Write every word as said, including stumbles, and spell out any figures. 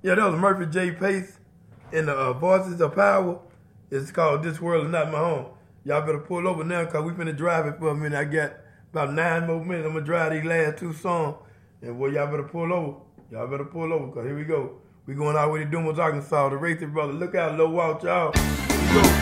Yeah, that was Murphy J. Pace in the uh, Voices of Power. It's called This World Is Not My Home. Y'all better pull over now because we finna drive it for a minute. I got about nine more minutes. I'm going to drive these last two songs. And boy, y'all better pull over. Y'all better pull over because here we go. We going out with the Dumas, Arkansas. The Racing Brothers. Look out, Low Walk, y'all. Here we go.